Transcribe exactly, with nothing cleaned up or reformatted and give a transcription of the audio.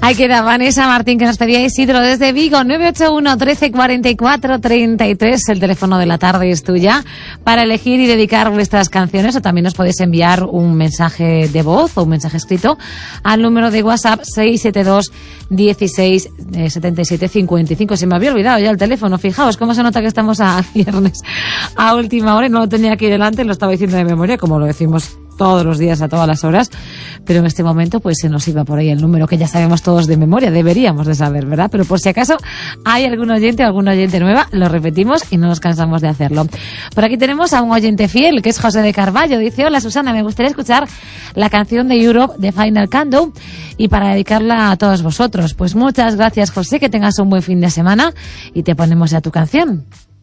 Ahí queda Vanessa Martín, que nos pedía Isidro desde Vigo. Nueve ocho uno, trece, cuarenta y cuatro, treinta y tres. El teléfono de la tarde es tuya para elegir y dedicar vuestras canciones, o también nos podéis enviar un mensaje de voz o un mensaje escrito al número de WhatsApp seis siete dos, dieciséis, setenta y siete, cincuenta y cinco. Se me había olvidado ya el teléfono. Fijaos cómo se nota que estamos a viernes a última hora y no lo tenía aquí delante, lo estaba diciendo de memoria, como lo decimos todos los días a todas las horas, pero en este momento pues se nos iba por ahí el número que ya sabemos todos de memoria, deberíamos de saber, ¿verdad? Pero por si acaso hay algún oyente o alguna oyente nueva, lo repetimos y no nos cansamos de hacerlo. Por aquí tenemos a un oyente fiel, que es José de Carballo. Dice: hola Susana, me gustaría escuchar la canción de Europe de Final Countdown y para dedicarla a todos vosotros. Pues muchas gracias, José, que tengas un buen fin de semana y te ponemos ya tu canción.